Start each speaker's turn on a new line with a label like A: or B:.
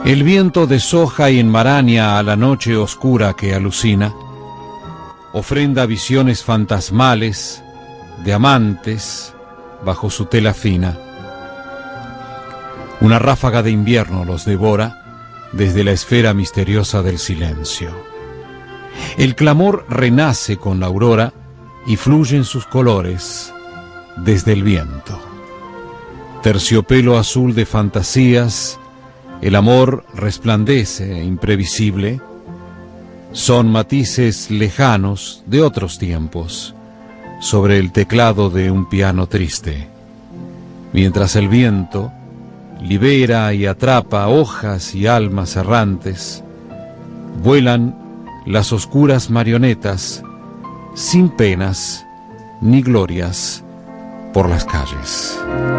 A: El viento deshoja y enmaraña a la noche oscura que alucina, ofrenda visiones fantasmales de amantes bajo su tela fina. Una ráfaga de invierno los devora desde la esfera misteriosa del silencio. El clamor renace con la aurora y fluyen sus colores desde el viento. Terciopelo azul de fantasías, el amor resplandece imprevisible. Son matices lejanos de otros tiempos sobre el teclado de un piano triste. Mientras el viento libera y atrapa hojas y almas errantes, vuelan las oscuras marionetas sin penas ni glorias por las calles.